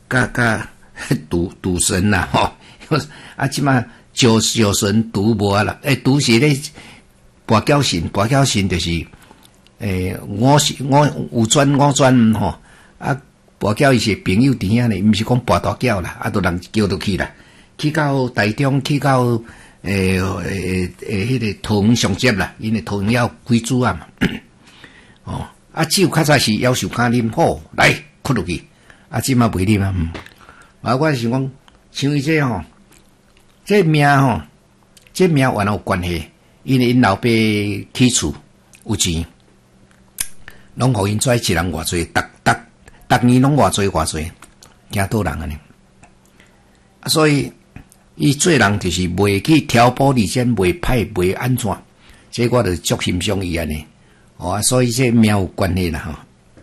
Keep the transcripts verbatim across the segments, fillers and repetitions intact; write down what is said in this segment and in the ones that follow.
甲甲赌赌神啦吼，啊，即马酒酒神赌无啊啦，诶，赌是咧跋筊神，跋筊神就是诶五五有转五转吼，啊，跋筊伊是朋友伫遐呢，毋是讲跋大筊啦，啊，都人叫倒去啦，去到台中，去到诶诶诶，迄个桃园上接啦，因为桃园要贵主啊嘛，哦，啊，只有较早是夭寿敢啉，好来哭落去，啊，即马袂啉啊，嗯，啊，我想讲，像伊这吼，这命吼，这命原来有关系，因为因老爸起厝有钱，拢互因做一人偌济，逐逐逐年拢偌济偌济，惊倒人安尼，啊，所以。伊做人就是袂去挑拨离间，袂歹，袂安怎，这我就足欣赏伊安尼，哦，所以这命有关系啦吼。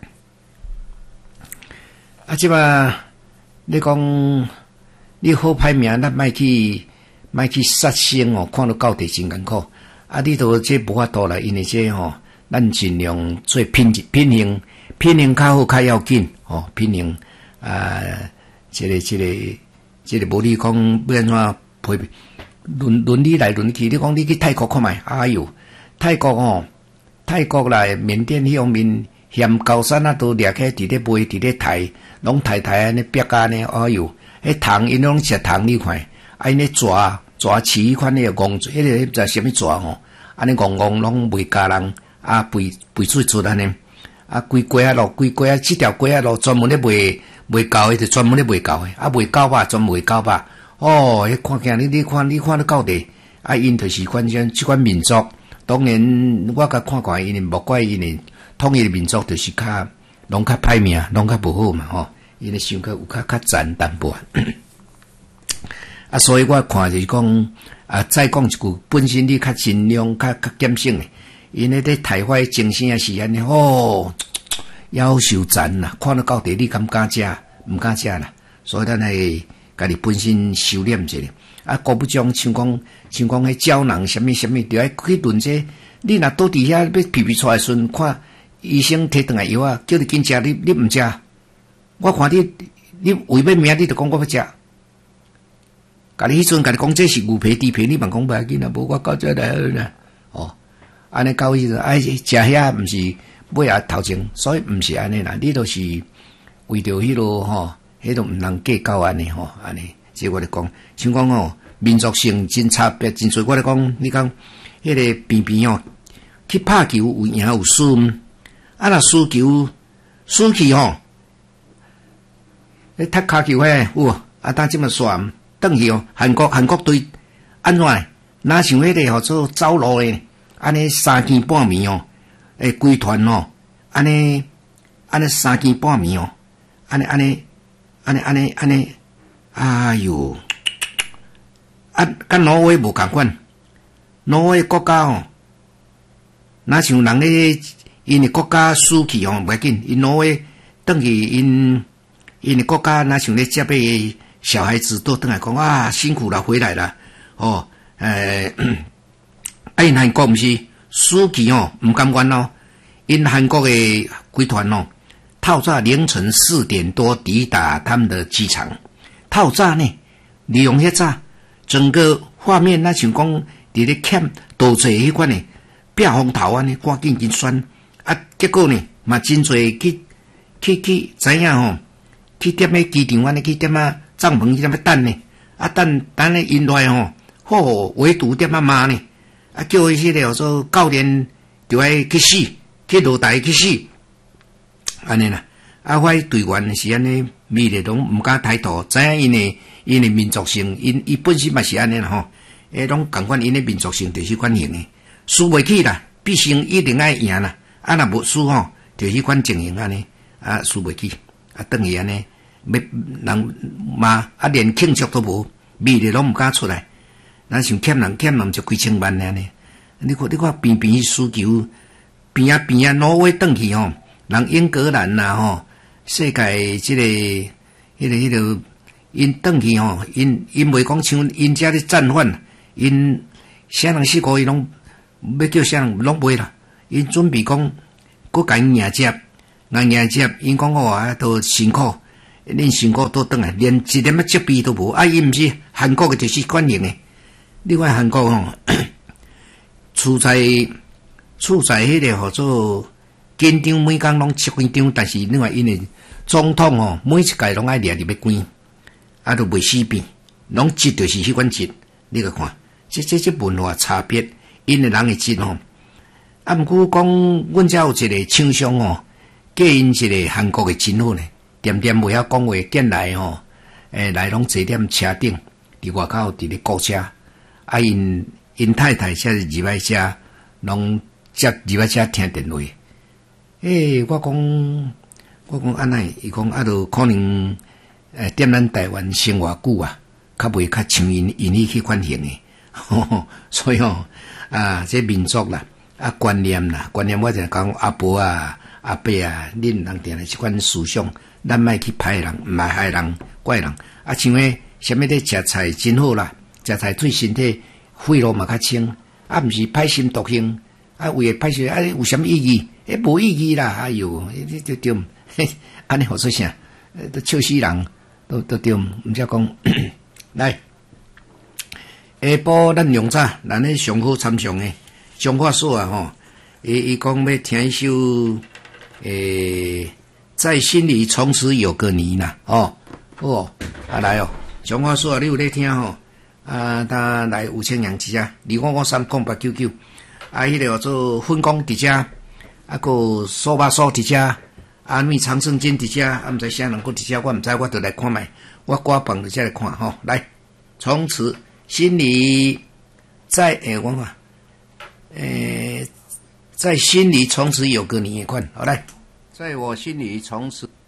啊，即摆你讲你好歹命，咱莫去莫去杀生哦，看到到底真艰苦。啊，你都这无法度啦，因为这吼、哦，咱尽量做品品行，品行较好较要紧哦，品行啊，这个这个。这个无你讲要安怎批伦伦理来伦去，你讲你去泰国看觅，哎哟，泰国哦，泰国来缅甸迄方面嫌高山啊，都掠起伫咧卖，伫咧抬，拢抬抬安尼逼啊呢，哎哟，迄糖因拢食糖你看，啊因咧抓抓饲迄款迄个戆，迄个迄只啥物抓吼，安尼戆戆拢袂加人，啊肥肥出出安尼，啊规街啊路，规街啊，即条街啊路专门咧卖。卖狗诶，就专门咧卖狗诶，啊卖狗肉专门卖狗肉。哦，迄看见你你看你看得到底，啊因就是款种即款民族。当然，我甲看看因诶，莫怪因诶，统一诶民族就是较拢较歹命，拢较无好嘛吼。因诶想较有较较残淡薄。啊，所以我看就是讲，啊再讲一句，本身你较尽量较较减省诶，因诶咧台湾精神也是安尼哦。夭寿残啦，看到到底你敢敢食，毋敢食啦，所以咱系家己本身收敛一下。啊，国不将像讲像讲迄胶囊什么什么，就爱去论这。你若倒伫遐要皮皮出来时阵，看医生摕转来药啊，叫你紧食，你你毋食，我看你你为咩命，你就讲我要食。家己迄阵家己讲这是牛皮猪皮，你莫讲袂要紧啦，无我到这来啦。哦，安尼到迄阵爱食遐毋是。尾啊头前，所以毋是安尼啦，你都是为着迄落吼，迄落毋能计较安尼吼，安尼。即我咧讲，像讲吼，民族性真差别真多。我咧讲，你讲迄个边边哦，去拍球有赢有输，啊若输球输去吼，你踢骹球诶，有啊，当即么算转去哦，韩国韩国队安怎？哪像迄个吼做走路诶，安尼三更半暝哦。诶，规团哦，安尼安尼三更半暝哦，安尼安尼安尼安尼安尼，哎哟，啊，甲挪威无共款，挪威国家哦，哪像人咧，因诶国家输去哦，袂紧，因挪威转去因因诶国家，哪像咧接迄小孩子都转来讲啊，辛苦了，回来了，哦，诶、呃，啊，因韩国毋是。输去哦，唔甘愿咯。因韩国的归团哦，透早凌晨四点多抵达他们的机场。透早呢，利用迄早整个画面，那像讲伫咧欠多济迄款呢，避风头安尼，赶紧紧选啊。结果呢，嘛真侪去去去知影吼，去踮咧机场安尼，去踮啊帐篷去踮咧等呢，啊等等咧因来吼，好唯独踮啊骂呢。啊，叫迄些个说教练就爱去死，去落台去死，安尼啦。啊，我队员是安尼，每日拢毋敢抬头，知影因诶因诶民族性，因伊本身嘛是安尼啦吼。诶，拢共款因诶民族性就是款型诶，输袂起啦，必胜一定爱赢啦。啊，若无输吼，就迄款情形安尼，啊，输袂起，啊，等于安尼，要人嘛啊，连庆祝都无，每日拢毋敢出来。咱像欠人欠人就几千万安尼，你看你看边边输球，边啊边啊挪威转去吼，人英格兰呐吼，世界即、这个迄、那个迄、那个因转去吼，因因袂讲像因遮咧战犯，因啥人四个伊拢要叫啥人拢袂啦，因准备讲，佫甲因赢接，人赢接，因讲我啊都辛苦， 恁辛苦倒转来，连一点仔责备都无。啊，伊毋是韩国嘅，就是管用诶。另外韩国吼，处在处在迄个号做紧张，每工拢七分钟，但是另外因为总统吼每一届拢爱掠入要关，啊都袂死变，拢急就是迄款急。你个看，这这这文化差别，因诶人会急吼。啊，毋过讲，阮遮有一个厂商吼，嫁因一个韩国诶真好呢，点点袂晓讲话，见来吼，诶来拢坐踮车顶，伫外口伫咧顾车。啊，因因太太则是入来遮，拢则入来遮听电话。诶、欸，我讲，我讲安尼，伊讲啊，著可能诶踮咱台湾生偌久啊，较袂较像因因迄去款型诶。所以吼、哦、啊，这民族啦。啊，观念啦，观念我就讲阿婆啊、阿伯啊，恁人定来即款思想，咱莫去歹人，毋爱害人、怪人。啊，像诶，啥物咧食菜真好啦，食菜对身体肺路嘛较清，啊，毋是歹心毒性，啊，为了歹心，啊，有啥物意义？诶，无意义啦，哎哟，这这对，嘿，安尼好做啥？都笑死人，都都对，毋则讲来，下晡咱用早，咱咧上好参详诶。张化所啊，吼，伊伊讲要听一首，诶，在心里从此有个你啦，哦，哦，啊来哦，张化所啊，你有咧听吼？啊，他来五千洋一只，二五五三空八九九，啊，迄个叫做粉光伫遮，啊个手把手伫遮，啊咪长生金伫遮，啊毋知啥人搁伫遮，我毋知，我就来看卖，我挂榜伫遮来看吼，来，从此心里在诶，我看。诶，在心里从此有个你也款，好来，在我心里从此。